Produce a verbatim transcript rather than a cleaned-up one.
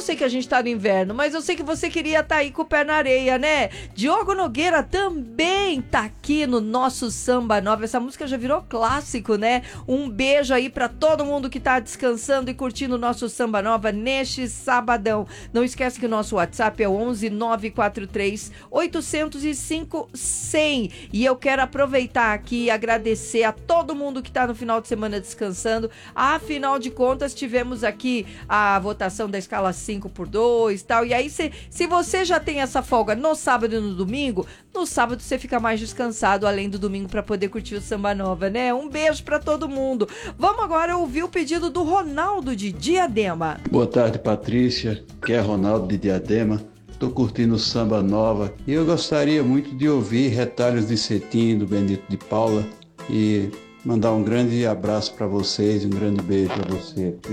sei que a gente tá no inverno, mas eu sei que você queria estar aí com o pé na areia, né? Diogo Nogueira também tá aqui no nosso Samba Nova. Essa música já virou clássico, né? Um beijo aí pra todo mundo que tá descansando e curtindo o nosso Samba Nova neste sabadão. Não esquece que o nosso WhatsApp é o onze nove quatro três oito zero cinco cem. E eu quero aproveitar aqui e agradecer a todo mundo que tá no final de semana descansando. Afinal de contas, tivemos aqui a votação da escala cinco por dois e tal. E aí, se, se você já tem essa folga no sábado e no domingo, no sábado você fica mais descansado, além do domingo, para poder curtir o Samba Nova, né? Um beijo para todo mundo. Vamos agora ouvir o pedido do Ronaldo de Diadema. Boa tarde, Patrícia, que é Ronaldo de Diadema. Estou curtindo o Samba Nova e eu gostaria muito de ouvir Retalhos de Cetim, do Benito de Paula, e mandar um grande abraço para vocês, um grande beijo para você.